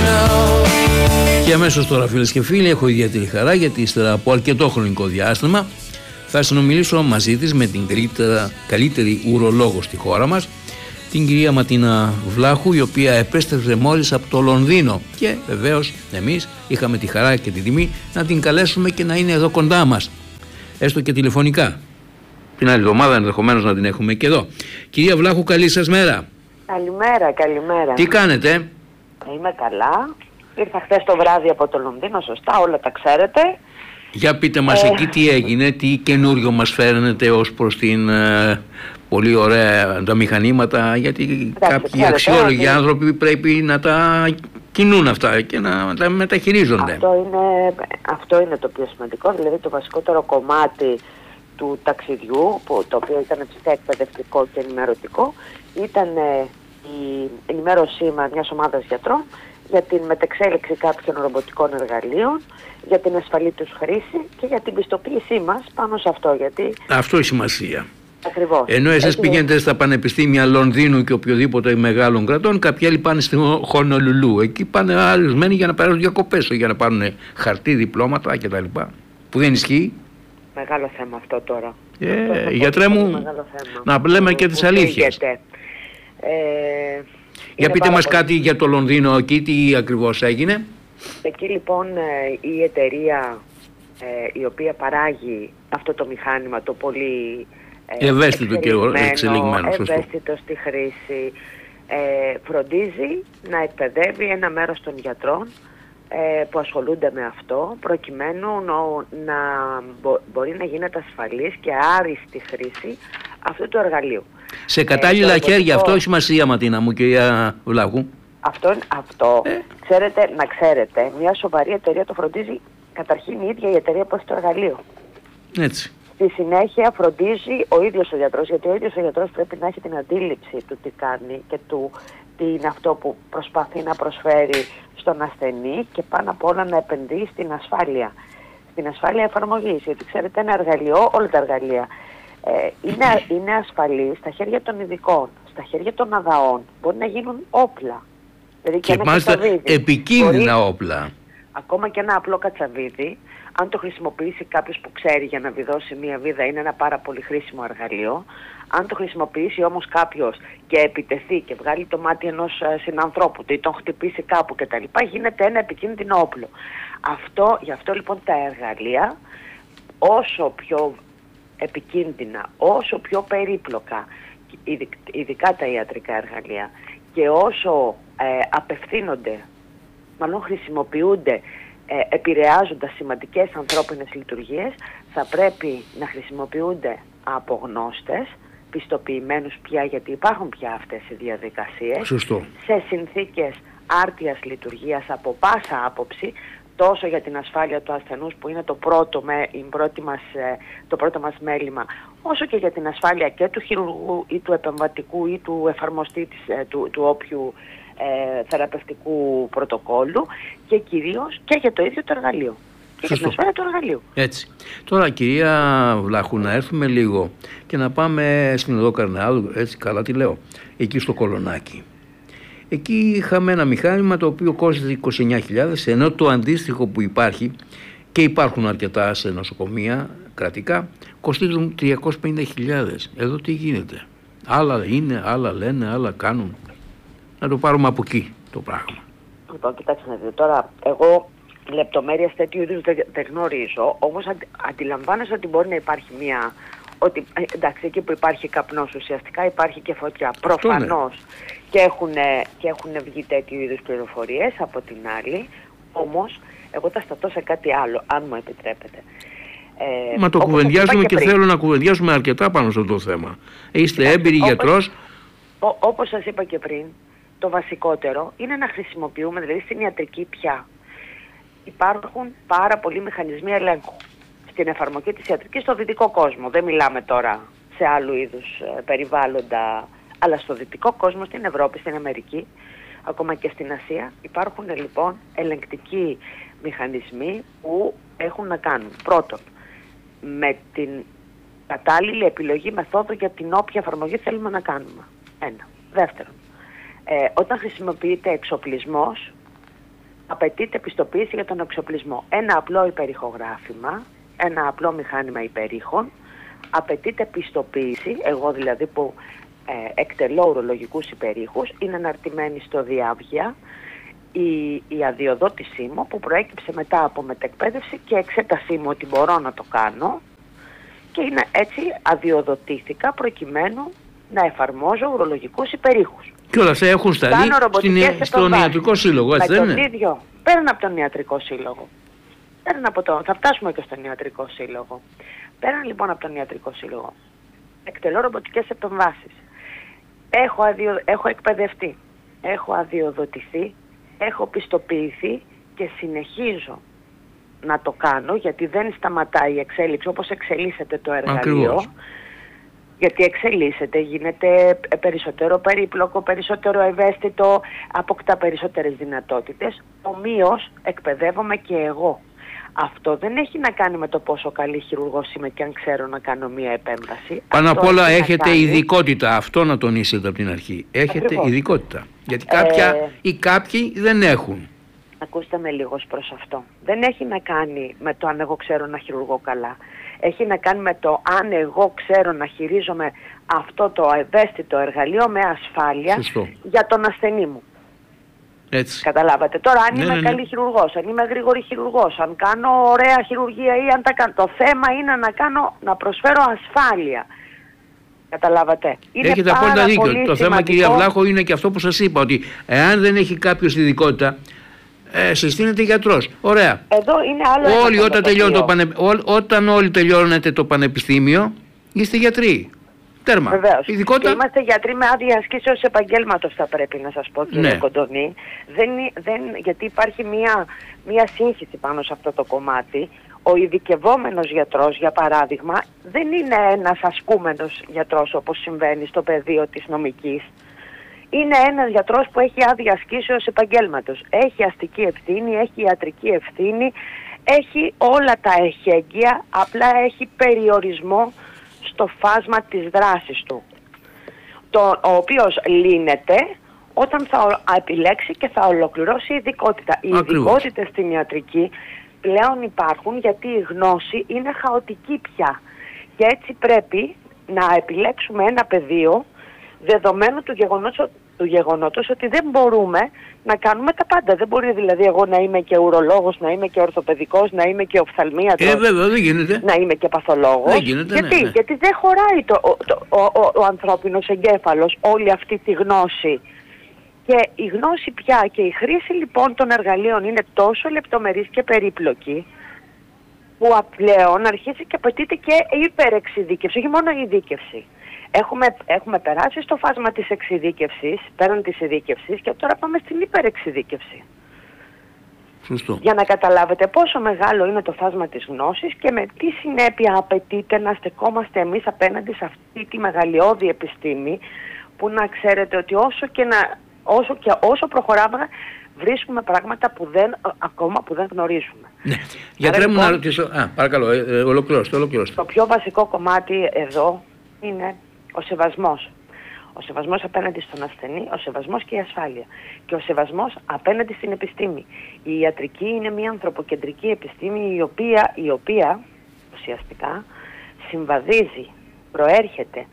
Και αμέσως τώρα, φίλες και φίλοι, έχω ιδιαίτερη χαρά γιατί ύστερα από αρκετό χρονικό διάστημα θα συνομιλήσω μαζί της με την καλύτερη ουρολόγο στη χώρα μας, την κυρία Ματίνα Βλάχου, η οποία επέστρεψε μόλις από το Λονδίνο και βεβαίως εμείς είχαμε τη χαρά και τη τιμή να την καλέσουμε και να είναι εδώ κοντά μας, έστω και τηλεφωνικά. Την άλλη εβδομάδα ενδεχομένως να την έχουμε και εδώ. Κυρία Βλάχου, καλή σας μέρα. Καλημέρα. Τι κάνετε? Είμαι καλά. Ήρθα χθες το βράδυ από το Λονδίνο, σωστά, όλα τα ξέρετε. Για πείτε μας εκεί τι έγινε, τι καινούριο μας φέρνετε ως προς την πολύ ωραία τα μηχανήματα, γιατί κάποιοι αξιόλογοι άνθρωποι πρέπει να τα κινούν αυτά και να τα μεταχειρίζονται. Αυτό είναι το πιο σημαντικό, δηλαδή το βασικότερο κομμάτι του ταξιδιού, το οποίο ήταν φυσικά εκπαιδευτικό και ενημερωτικό, ήταν η ενημέρωσή μιας ομάδας γιατρών για την μετεξέλιξη κάποιων ρομποτικών εργαλείων, για την ασφαλή τους χρήση και για την πιστοποίησή μας πάνω σε αυτό. Γιατί αυτό έχει σημασία. Ακριβώς. Ενώ εσείς πηγαίνετε στα πανεπιστήμια Λονδίνου και οποιοδήποτε μεγάλων κρατών, κάποιοι άλλοι πάνε στη Χονολουλού. Εκεί πάνε άλλοι για να περάσουν διακοπές, για να πάρουν χαρτί, διπλώματα κτλ. Που δεν ισχύει. Μεγάλο θέμα αυτό τώρα. Γιατρέ μου, να λέμε και τις αλήθειες. Για πείτε μας κάτι για το Λονδίνο, εκεί τι ακριβώς έγινε? Εκεί λοιπόν η εταιρεία η οποία παράγει αυτό το μηχάνημα, το πολύ ευαίσθητο και εξελιγμένο, ευαίσθητο στη χρήση, φροντίζει να εκπαιδεύει ένα μέρος των γιατρών που ασχολούνται με αυτό, προκειμένου να μπορεί να γίνεται ασφαλής και άριστη χρήση αυτού του εργαλείου. Σε κατάλληλα χέρια, αυτό έχει σημασία, Ματίνα μου, κυρία Βλάχου. Ξέρετε, να ξέρετε, μια σοβαρή εταιρεία το φροντίζει καταρχήν η ίδια η εταιρεία που έχει το εργαλείο. Έτσι. Στη συνέχεια φροντίζει ο ίδιος ο γιατρός, γιατί ο ίδιος ο γιατρός πρέπει να έχει την αντίληψη του τι κάνει και τι είναι αυτό που προσπαθεί να προσφέρει στον ασθενή και πάνω απ' όλα να επενδύει στην ασφάλεια. Στην ασφάλεια εφαρμογής, γιατί ξέρετε ένα εργαλείο, όλα τα εργαλεία είναι ασφαλή στα χέρια των ειδικών, στα χέρια των αδαών. Μπορεί να γίνουν όπλα. Δηλαδή και μάλιστα επικίνδυνα όπλα. Ακόμα και ένα απλό κατσαβίδι, αν το χρησιμοποιήσει κάποιος που ξέρει για να βιδώσει μία βίδα, είναι ένα πάρα πολύ χρήσιμο εργαλείο. Αν το χρησιμοποιήσει όμως κάποιος και επιτεθεί και βγάλει το μάτι ενός συνανθρώπου ή τον χτυπήσει κάπου κτλ., γίνεται ένα επικίνδυνο όπλο. Γι' αυτό λοιπόν τα εργαλεία, όσο πιο επικίνδυνα, όσο πιο περίπλοκα, ειδικά τα ιατρικά εργαλεία, και όσο χρησιμοποιούνται επηρεάζοντας σημαντικές ανθρώπινες λειτουργίες, θα πρέπει να χρησιμοποιούνται από γνώστες, πιστοποιημένους πια, γιατί υπάρχουν πια αυτές οι διαδικασίες. Σωστό. Σε συνθήκες άρτιας λειτουργίας από πάσα άποψη, τόσο για την ασφάλεια του ασθενούς που είναι το πρώτο μας μέλημα, όσο και για την ασφάλεια και του χειρουργού ή του επεμβατικού ή του εφαρμοστή του όποιου θεραπευτικού πρωτοκόλλου, και κυρίως και για το ίδιο το εργαλείο. Και για την ασφάλεια του εργαλείου. Έτσι. Τώρα, κυρία Βλάχου, να έρθουμε λίγο και να πάμε στην οδό Καρνεάδου, έτσι καλά τη λέω, εκεί στο Κολονάκι. Εκεί είχαμε ένα μηχάνημα το οποίο κόστησε 29.000, ενώ το αντίστοιχο που υπάρχει, και υπάρχουν αρκετά σε νοσοκομεία κρατικά, κοστίζουν 350.000. Εδώ τι γίνεται? Άλλα είναι, άλλα λένε, άλλα κάνουν. Να το πάρουμε από εκεί το πράγμα. Λοιπόν, κοιτάξτε να δείτε, τώρα εγώ λεπτομέρειες τέτοιου είδους δεν γνωρίζω, όμως αντιλαμβάνεσαι ότι μπορεί να υπάρχει ότι εντάξει, εκεί που υπάρχει καπνός ουσιαστικά υπάρχει και φωτιά. Προφανώς και έχουν βγει τέτοιου είδους πληροφορίες από την άλλη, όμως εγώ θα σταθώ σε κάτι άλλο, αν μου επιτρέπετε. Μα το κουβεντιάζουμε και θέλω να κουβεντιάσουμε αρκετά πάνω σε αυτό το θέμα. Είστε έμπειροι γιατρός. Όπως σας είπα και πριν, το βασικότερο είναι να χρησιμοποιούμε, δηλαδή στην ιατρική πια υπάρχουν πάρα πολλοί μηχανισμοί ελέγχου στην εφαρμογή της ιατρικής στο δυτικό κόσμο. Δεν μιλάμε τώρα σε άλλου είδους περιβάλλοντα, αλλά στο δυτικό κόσμο, στην Ευρώπη, στην Αμερική, ακόμα και στην Ασία, υπάρχουν λοιπόν ελεγκτικοί μηχανισμοί που έχουν να κάνουν πρώτον με την κατάλληλη επιλογή μεθόδου για την όποια εφαρμογή θέλουμε να κάνουμε. Ένα. Δεύτερον, όταν χρησιμοποιείται εξοπλισμός, απαιτείται πιστοποίηση για τον εξοπλισμό. Ένα απλό υπερηχογράφημα, ένα απλό μηχάνημα υπερήχων, απαιτείται πιστοποίηση, εγώ δηλαδή που εκτελώ ουρολογικούς υπερήχους, είναι αναρτημένη στο διάβγεια η αδειοδότησή μου που προέκυψε μετά από μετεκπαίδευση και εξέτασή μου ότι μπορώ να το κάνω, και είναι έτσι αδειοδοτήθηκα προκειμένου να εφαρμόζω ουρολογικούς υπερήχους. Και όλα αυτά έχουν σταλεί στον Ιατρικό Σύλλογο, έτσι δεν είναι? ίδιο, πέραν από τον Ιατρικό Σύλλογο. Θα φτάσουμε και στον Ιατρικό Σύλλογο. Πέραν λοιπόν από τον Ιατρικό Σύλλογο, εκτελώ ρομποτικές επεμβάσεις. Έχω εκπαιδευτεί, έχω αδειοδοτηθεί, έχω πιστοποιηθεί και συνεχίζω να το κάνω, γιατί δεν σταματάει η εξέλιξη όπως εξελίσσεται το εργαλείο. Ακριβώς. Γιατί εξελίσσεται, γίνεται περισσότερο περίπλοκο, περισσότερο ευαίσθητο, αποκτά περισσότερες δυνατότητες. Ομοίως εκπαιδεύομαι και εγώ. Αυτό δεν έχει να κάνει με το πόσο καλή χειρουργός είμαι και αν ξέρω να κάνω μία επέμβαση. Πάνω απ' όλα έχετε ειδικότητα, αυτό να τονίσετε από την αρχή. Έχετε Ακριβώς. ειδικότητα. Γιατί κάποια ή κάποιοι δεν έχουν. Ακούστε με λίγο προς αυτό. Δεν έχει να κάνει με το αν εγώ ξέρω να χειρουργώ καλά. Έχει να κάνει με το αν εγώ ξέρω να χειρίζομαι αυτό το ευαίσθητο εργαλείο με ασφάλεια. Σωστό. Για τον ασθενή μου. Έτσι. Καταλάβατε. Τώρα αν είμαι καλή χειρουργός, αν είμαι γρήγορη χειρουργός, αν κάνω ωραία χειρουργία ή αν τα κάνω. Το θέμα είναι να προσφέρω ασφάλεια. Καταλάβατε. Έχετε απόλυτα δίκιο. Το θέμα, κυρία Βλάχο, είναι και αυτό που σας είπα, ότι εάν δεν έχει κάποιος ειδικότητα, συστήνεται γιατρός. Ωραία. Εδώ είναι άλλο όταν όλοι τελειώνετε το πανεπιστήμιο, είστε γιατροί. Τέρμα. Βεβαίως. Ειδικότητα. Και είμαστε γιατροί με άδεια ασκήσεως επαγγέλματος, θα πρέπει να σας πω, κύριε Κοντονή. Γιατί υπάρχει μία σύγχυση πάνω σε αυτό το κομμάτι. Ο ειδικευόμενος γιατρός, για παράδειγμα, δεν είναι ένας ασκούμενος γιατρός όπως συμβαίνει στο πεδίο της νομικής. Είναι ένας γιατρός που έχει άδεια ασκήσεως επαγγέλματος. Έχει αστική ευθύνη, έχει ιατρική ευθύνη, έχει όλα τα εχέγγυα, απλά έχει περιορισμό στο φάσμα της δράσης του, ο οποίος λύνεται όταν θα επιλέξει και θα ολοκληρώσει ειδικότητα. Οι ειδικότητες στην ιατρική πλέον υπάρχουν γιατί η γνώση είναι χαοτική πια και έτσι πρέπει να επιλέξουμε ένα πεδίο δεδομένου του γεγονότος ότι δεν μπορούμε να κάνουμε τα πάντα. Δεν μπορεί δηλαδή εγώ να είμαι και ουρολόγος, να είμαι και ορθοπαιδικός, να είμαι και οφθαλμίατρος, βέβαια, δεν γίνεται. να είμαι και παθολόγος. Δεν γίνεται, γιατί δεν χωράει ο ανθρώπινος εγκέφαλος όλη αυτή τη γνώση. Και η γνώση πια και η χρήση λοιπόν των εργαλείων είναι τόσο λεπτομερής και περίπλοκη που πλέον αρχίζει και απαιτείται και υπερεξειδίκευση, όχι μόνο η ειδίκευση. Έχουμε περάσει στο φάσμα της εξειδίκευσης, πέραν της ειδίκευσης, και τώρα πάμε στην υπερεξειδίκευση. Σωστό. Για να καταλάβετε πόσο μεγάλο είναι το φάσμα της γνώσης και με τι συνέπεια απαιτείται να στεκόμαστε εμείς απέναντι σε αυτή τη μεγαλειώδη επιστήμη, που να ξέρετε ότι όσο προχωράμε βρίσκουμε πράγματα ακόμα που δεν γνωρίζουμε. Ναι. Γιατρέ μου, να ρωτήσω. Παρακαλώ, ολοκληρώστε. Το πιο βασικό κομμάτι εδώ είναι ο σεβασμός. Ο σεβασμός απέναντι στον ασθενή, ο σεβασμός και η ασφάλεια. Και ο σεβασμός απέναντι στην επιστήμη. Η ιατρική είναι μια ανθρωποκεντρική επιστήμη η οποία ουσιαστικά συμβαδίζει, προέρχεται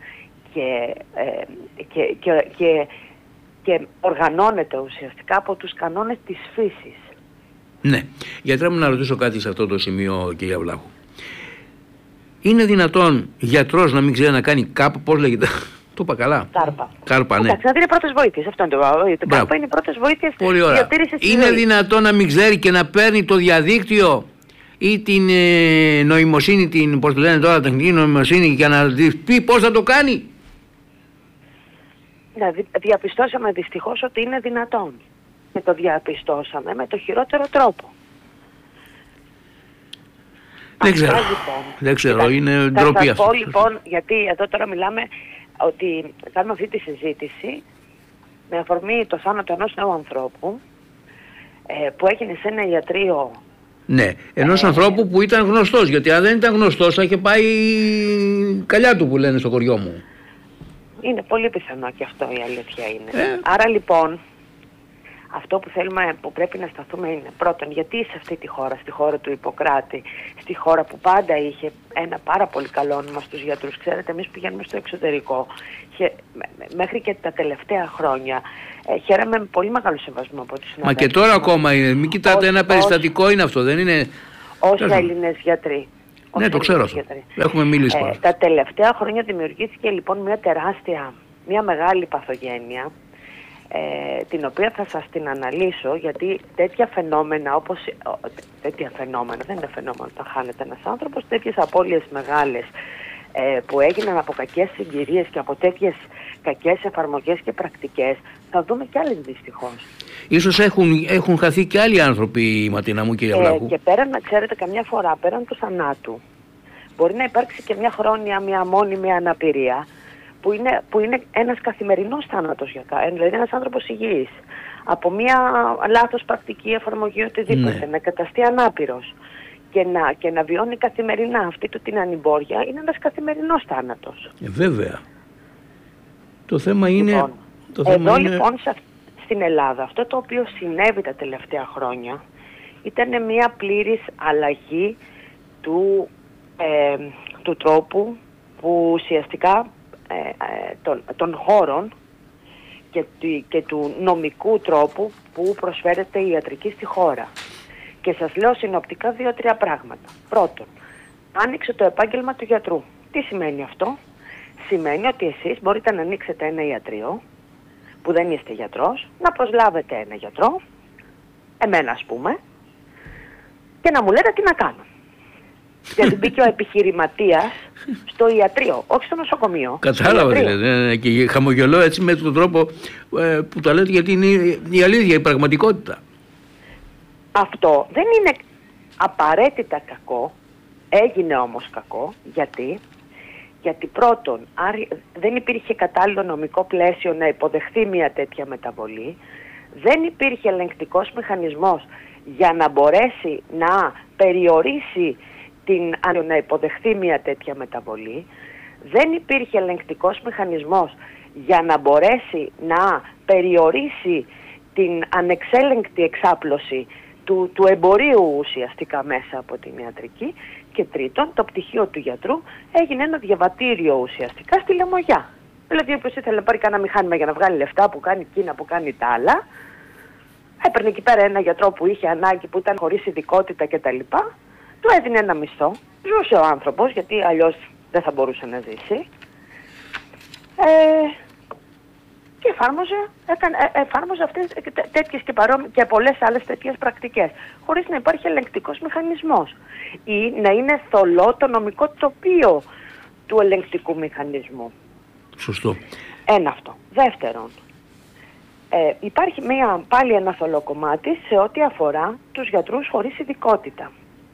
και οργανώνεται ουσιαστικά από τους κανόνες της φύσης. Ναι. Γιατρέ μου, να ρωτήσω κάτι σε αυτό το σημείο, κυρία Βλάχου. Είναι δυνατόν γιατρός να μην ξέρει να κάνει πώς λέγεται? Το είπα καλά. Κάρπα, ναι. Εντάξει, να δίνει πρώτες βοήθειες. Αυτό είναι το κάρπα, είναι οι πρώτες βοήθειες. Πολύ ωραία. Είναι δυνατόν να μην ξέρει και να παίρνει το διαδίκτυο ή την νοημοσύνη, πώς το λένε τώρα, τεχνική νοημοσύνη, για να πει πώς θα το κάνει? Διαπιστώσαμε δυστυχώς ότι είναι δυνατόν. Και το διαπιστώσαμε με το χειρότερο τρόπο. Δεν ξέρω, είναι ντροπή αυτό. Θα πω λοιπόν, γιατί εδώ τώρα μιλάμε ότι κάνουμε αυτή τη συζήτηση με αφορμή το θάνατο ενός νέου ανθρώπου που έγινε σε ένα ιατρείο. Ναι, ενός ανθρώπου που ήταν γνωστός, γιατί αν δεν ήταν γνωστός θα είχε πάει καλιά του, που λένε στο χωριό μου. Είναι πολύ πιθανό και αυτό, η αλήθεια είναι. Άρα λοιπόν αυτό που θέλουμε, που πρέπει να σταθούμε είναι πρώτον, γιατί σε αυτή τη χώρα, στη χώρα του Ιπποκράτη, στη χώρα που πάντα είχε ένα πάρα πολύ καλό όνομα στους γιατρούς. Ξέρετε, εμείς πηγαίνουμε στο εξωτερικό μέχρι και τα τελευταία χρόνια. Χαίρομαι με πολύ μεγάλο σεβασμό από τους συναδέλφους. Μα και τώρα ακόμα είναι. Μην κοιτάτε, ένα περιστατικό είναι αυτό, δεν είναι? Ως Έλληνες γιατροί. Ναι, το ξέρω αυτό. Έχουμε μιλήσει πάρα. Τα τελευταία χρόνια δημιουργήθηκε λοιπόν μια μεγάλη παθογένεια, την οποία θα σας την αναλύσω, γιατί τέτοια φαινόμενα, δεν είναι φαινόμενο όταν χάνεται ένας άνθρωπος, τέτοιες απώλειες μεγάλες που έγιναν από κακές συγκυρίες και από τέτοιες κακές εφαρμογές και πρακτικές, θα δούμε κι άλλες δυστυχώς. Ίσως έχουν χαθεί και άλλοι άνθρωποι, Ματίνα μου, κύριε Βλάχου. Και πέραν, ξέρετε, καμιά φορά πέραν του θανάτου μπορεί να υπάρξει και μια χρόνια, μια μόνιμη αναπηρία, που είναι ένας καθημερινός θάνατος για δηλαδή ένας άνθρωπος υγιής, από μια λάθος πρακτική, εφαρμογή, οτιδήποτε, να καταστεί ανάπηρος και να βιώνει καθημερινά αυτή του την ανημπόρια, είναι ένας καθημερινός θάνατος. Βέβαια. Το θέμα είναι... Λοιπόν, λοιπόν στην Ελλάδα αυτό το οποίο συνέβη τα τελευταία χρόνια ήταν μια πλήρης αλλαγή του τρόπου που ουσιαστικά των χώρων και του νομικού τρόπου που προσφέρεται η ιατρική στη χώρα. Και σας λέω συνοπτικά 2-3 πράγματα. Πρώτον, άνοιξε το επάγγελμα του γιατρού. Τι σημαίνει αυτό? Σημαίνει ότι εσείς μπορείτε να ανοίξετε ένα ιατρείο που δεν είστε γιατρός, να προσλάβετε ένα γιατρό, εμένα ας πούμε, και να μου λέτε τι να κάνω. Γιατί μπήκε ο επιχειρηματίας στο ιατρείο, όχι στο νοσοκομείο. Κατάλαβα δηλαδή, και χαμογελώ έτσι με τον τρόπο που τα λέτε, γιατί είναι η αλήθεια, η πραγματικότητα. Αυτό δεν είναι απαραίτητα κακό, έγινε όμως κακό. Γιατί πρώτον, δεν υπήρχε κατάλληλο νομικό πλαίσιο να υποδεχθεί μια τέτοια μεταβολή, δεν υπήρχε ελεγκτικός μηχανισμός για να μπορέσει να περιορίσει να υποδεχθεί μια τέτοια μεταβολή, δεν υπήρχε ελεγκτικός μηχανισμός για να μπορέσει να περιορίσει την ανεξέλεγκτη εξάπλωση του εμπορίου ουσιαστικά μέσα από την ιατρική. Και τρίτον, το πτυχίο του γιατρού έγινε ένα διαβατήριο ουσιαστικά στη Λεμωγιά. Δηλαδή, όποιος ήθελε να πάρει κανένα μηχάνημα για να βγάλει λεφτά, που κάνει εκείνα, που κάνει τα άλλα, έπαιρνε εκεί πέρα ένα γιατρό που είχε ανάγκη, που ήταν χωρίς ειδικότητα κτλ. Του έδινε ένα μισθό, ζούσε ο άνθρωπος, γιατί αλλιώς δεν θα μπορούσε να ζήσει. Και εφάρμοζε αυτές τέτοιες και πολλές άλλες τέτοιες πρακτικές, χωρίς να υπάρχει ελεγκτικός μηχανισμός ή να είναι θολό το νομικό τοπίο του ελεγκτικού μηχανισμού. Σωστό. Ένα αυτό. Δεύτερον, υπάρχει πάλι ένα θολό κομμάτι σε ό,τι αφορά τους γιατρούς χωρίς ειδικότητα.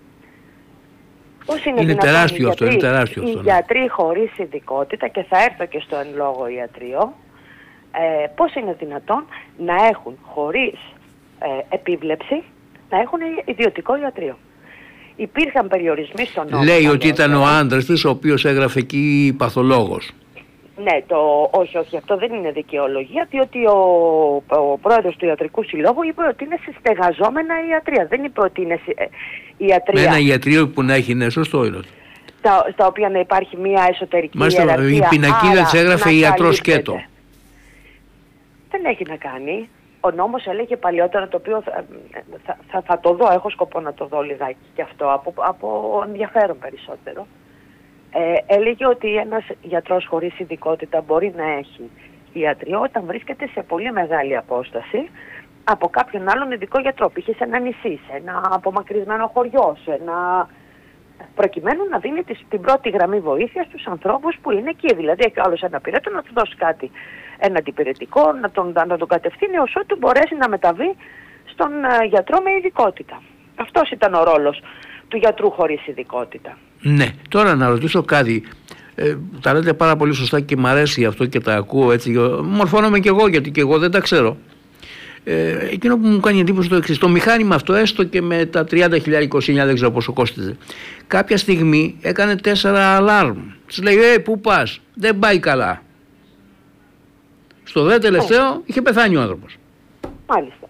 Είναι τεράστιο αυτό. Οι γιατροί χωρίς ειδικότητα, και θα έρθω και στο εν λόγω ιατρείο, πώς είναι δυνατόν να έχουν χωρίς επίβλεψη, να έχουν ιδιωτικό ιατρείο? Υπήρχαν περιορισμοί στον νόμο. Λέει ότι ήταν ο άντρας της ο οποίος έγραφε εκεί παθολόγος. Ναι, όχι, αυτό δεν είναι δικαιολογία, διότι ο πρόεδρος του Ιατρικού Συλλόγου είπε ότι είναι συστεγαζόμενα ιατρεία. Δεν είπε ότι είναι ιατρεία. Με ένα ιατρείο που να έχει, ναι, σωστό είναι. Στα οποία να υπάρχει μια εσωτερική ιεραρχία. Η πινακίδα της έγραφε ιατρός σκέτο. Δεν έχει να κάνει. Ο νόμος έλεγε παλιότερα, το οποίο θα το δω, έχω σκοπό να το δω λιγάκι και αυτό, από ενδιαφέρον περισσότερο. Έλεγε ότι ένας γιατρός χωρίς ειδικότητα μπορεί να έχει ιατρείο όταν βρίσκεται σε πολύ μεγάλη απόσταση από κάποιον άλλον ειδικό γιατρό, π.χ. σε ένα νησί, σε ένα απομακρυσμένο χωριό, προκειμένου να δίνει την πρώτη γραμμή βοήθεια στους ανθρώπους που είναι εκεί. Δηλαδή έχει άλλος ένα πυρέτο να του δώσει κάτι, ένα αντιπηρετικό, να τον κατευθύνει όσο του μπορέσει να μεταβεί στον γιατρό με ειδικότητα. Αυτός ήταν ο ρόλος του γιατρού χωρίς ειδικότητα. Ναι, τώρα να ρωτήσω κάτι. Τα λέτε πάρα πολύ σωστά και μ' αρέσει αυτό και τα ακούω έτσι. Μορφώνομαι κι εγώ, γιατί κι εγώ δεν τα ξέρω. Εκείνο που μου κάνει εντύπωση το εξής: το μηχάνημα αυτό, έστω και με τα 30.000, 29, δεν ξέρω πόσο κόστιζε, κάποια στιγμή έκανε 4 αλάρμ. Της λέει πού πας, δεν πάει καλά. Στο δε τελευταίο είχε πεθάνει ο άνθρωπος. Μάλιστα.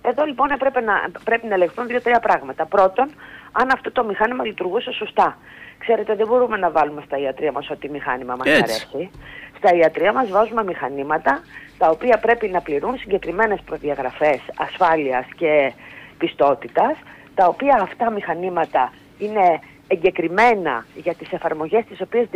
Εδώ λοιπόν πρέπει να ελεγχθούν 2-3 πράγματα. Πρώτον, αν αυτό το μηχάνημα λειτουργούσε σωστά. Ξέρετε, δεν μπορούμε να βάλουμε στα ιατρεία μας ό,τι μηχάνημα μας αρέσει. Στα ιατρεία μας βάζουμε μηχανήματα τα οποία πρέπει να πληρούν συγκεκριμένες προδιαγραφές ασφάλειας και πιστότητας, τα οποία αυτά μηχανήματα είναι εγκεκριμένα για τις εφαρμογές τις οποίες